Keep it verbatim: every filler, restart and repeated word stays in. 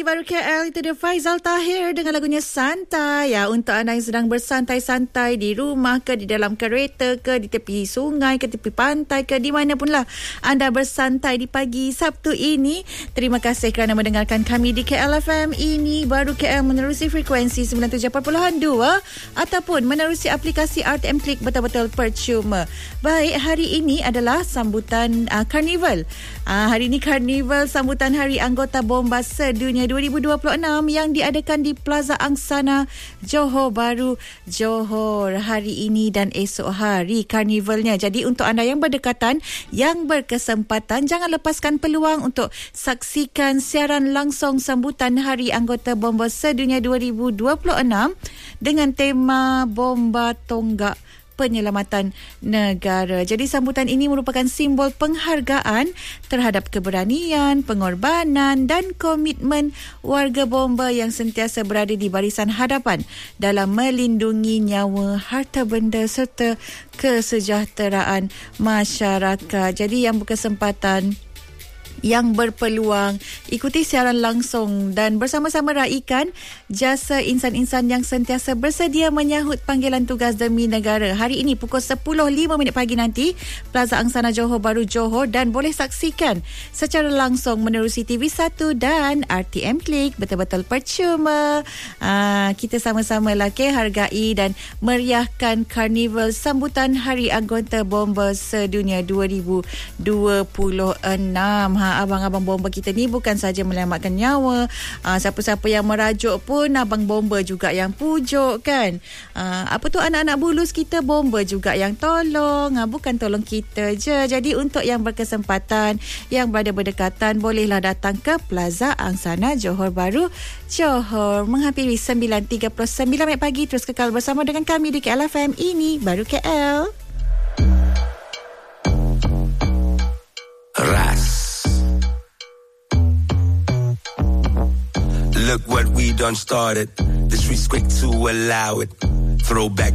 Baru K L, itu dia Faizal Tahir dengan lagunya Santai. Ya, untuk anda yang sedang bersantai-santai di rumah ke, di dalam kereta ke, di tepi sungai ke, tepi pantai ke, di mana pun lah anda bersantai di pagi Sabtu ini. Terima kasih kerana mendengarkan kami di K L F M. Ini Baru K L menerusi frekuensi sembilan puluh tujuh perpuluhan dua ataupun menerusi aplikasi R T M Klik betul-betul percuma. Baik, hari ini adalah sambutan uh, Karnival. Uh, hari ini Karnival sambutan Hari Anggota Bomba Sedunia dua ribu dua puluh enam yang diadakan di Plaza Angsana, Johor Bahru, Johor hari ini dan esok hari karnivalnya. Jadi untuk anda yang berdekatan, yang berkesempatan, jangan lepaskan peluang untuk saksikan siaran langsung sambutan Hari Anggota Bomba Sedunia dua ribu dua puluh enam dengan tema Bomba Tonggak Penyelamatan Negara. Jadi sambutan ini merupakan simbol penghargaan terhadap keberanian, pengorbanan dan komitmen warga bomba yang sentiasa berada di barisan hadapan dalam melindungi nyawa, harta benda serta kesejahteraan masyarakat. Jadi yang berkesempatan, yang berpeluang, ikuti siaran langsung dan bersama-sama raikan jasa insan-insan yang sentiasa bersedia menyahut panggilan tugas demi negara. Hari ini pukul sepuluh lima minit pagi nanti, Plaza Angsana Johor Bahru, Johor, dan boleh saksikan secara langsung menerusi T V satu dan R T M Klik betul-betul percuma. Aa, kita sama-sama lah ke hargai dan meriahkan karnival sambutan Hari Anggota Bomba Sedunia dua ribu dua puluh enam. Ha, abang-abang bomba kita ni bukan saja menyelamatkan nyawa, uh, siapa-siapa yang merajuk pun abang bomba juga yang pujuk kan. Uh, apa tu, anak-anak bulus kita bomba juga yang tolong, uh, bukan tolong kita je. Jadi untuk yang berkesempatan, yang berada berdekatan, bolehlah datang ke Plaza Angsana Johor Bahru, Johor. Menghampiri sembilan tiga puluh sembilan minit pagi. Terus kekal bersama dengan kami di K L F M. Ini Baru K L. Ras. Look what we done started. Disrespect to allow it. Throwback